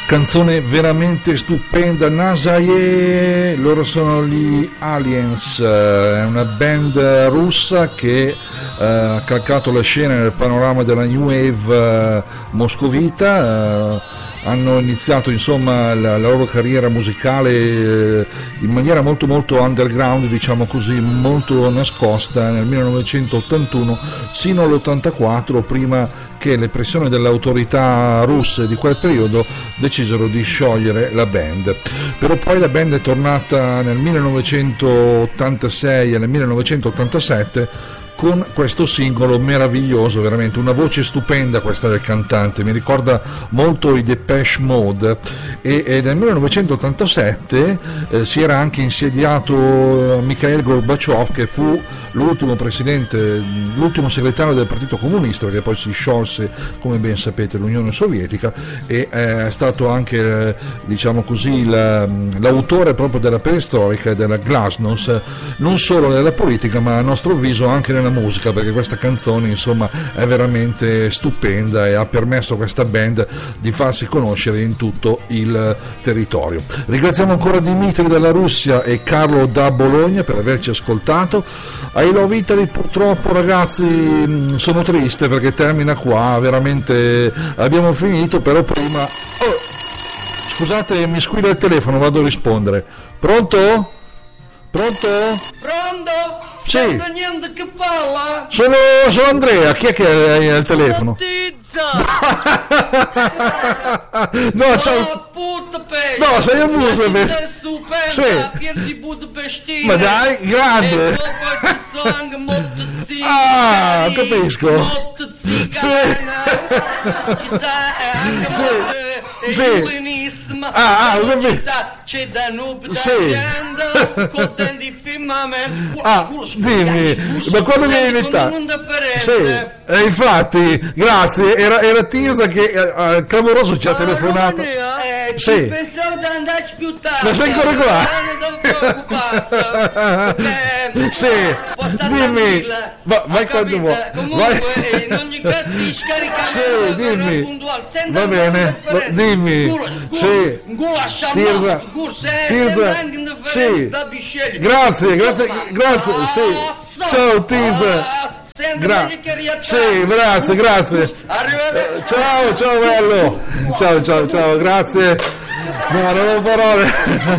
Canzone veramente stupenda, Nasaye, loro sono gli Aliens, è una band russa che ha calcato la scena nel panorama della New Wave moscovita. Hanno iniziato insomma la loro carriera musicale in maniera molto molto underground, diciamo così, molto nascosta nel 1981 sino all'84, prima che le pressioni delle autorità russe di quel periodo decisero di sciogliere la band. Però poi la band è tornata nel 1986 e nel 1987 con questo singolo meraviglioso, veramente una voce stupenda questa del cantante, mi ricorda molto i Depeche Mode, e nel 1987 si era anche insediato Mikhail Gorbaciov, che fu l'ultimo presidente, l'ultimo segretario del Partito Comunista, perché poi si sciolse, come ben sapete, l'Unione Sovietica, e è stato anche, diciamo così, l'autore proprio della perestroica e della glasnost, non solo nella politica ma a nostro avviso anche nella musica, perché questa canzone insomma è veramente stupenda e ha permesso a questa band di farsi conoscere in tutto il territorio. Ringraziamo ancora Dimitri dalla Russia e Carlo da Bologna per averci ascoltato. I Love Italy, purtroppo ragazzi sono triste perché termina qua, veramente abbiamo finito, però prima scusate, mi squilla il telefono, vado a rispondere. Pronto? Pronto? Pronto? Sì. Niente che parla? Sono Andrea, chi è che è al telefono? No, ciao. No, sei un muso. Sì. Ma dai, grande. Ah, capisco. Sì. Sì. Ah, c'è da nube dimmi, ma quando mi hai invitato? Sì, infatti, grazie, era Tisa che clamoroso ci ha telefonato. Sì. Pensavo di andarci più tardi. Ma sei ancora qua? Sì, dimmi. Vai quando vuoi. Comunque, in ogni caso di scaricare. Sì, dimmi. Va bene, dimmi. Sì. Tirza. Sì. Grazie. Sì. Ciao Tirza. Sì, grazie. Ciao bello. Ciao, grazie. No, non ho parole.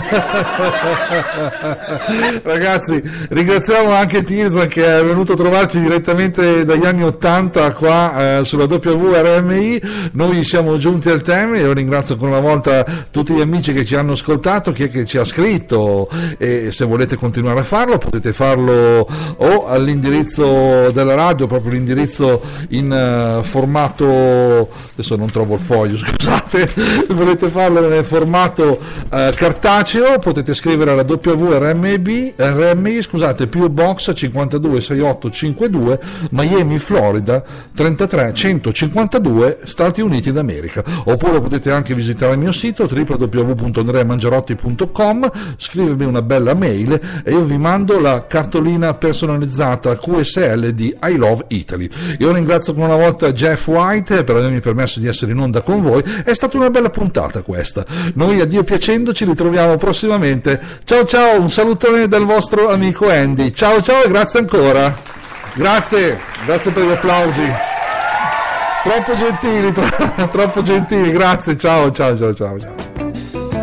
Ragazzi, ringraziamo anche Tirza che è venuto a trovarci direttamente dagli anni 80 qua sulla WRMI. Noi siamo giunti al termine. Io ringrazio ancora una volta tutti gli amici che ci hanno ascoltato, chi è che ci ha scritto, e se volete continuare a farlo potete farlo o all'indirizzo della radio, proprio l'indirizzo in formato, adesso non trovo il foglio, scusate, volete farlo nel formato cartaceo, potete scrivere alla WRMI, scusate, PO Box 526852, Miami, Florida 33152, Stati Uniti d'America. Oppure potete anche visitare il mio sito www.andreamangiarotti.com, scrivermi una bella mail e io vi mando la cartolina personalizzata QSL di I Love Italy. Io ringrazio ancora una volta Jeff White per avermi permesso di essere in onda con voi. È stata una bella puntata questa. Noi, addio piacendo, ci ritroviamo prossimamente. Ciao, un salutone dal vostro amico Andy. Ciao e grazie ancora. Grazie per gli applausi. Troppo gentili, grazie. Ciao.